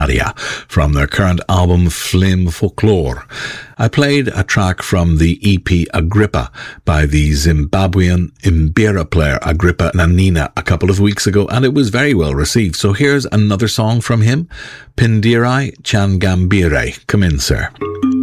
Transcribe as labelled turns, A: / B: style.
A: from their current album Flame Folklore. I played a track from the EP Agrippa by the Zimbabwean Mbira player Agrippa Nanina a couple of weeks ago, and it was very well received. So here's another song from him, Pindirai Changambire. Come in, sir.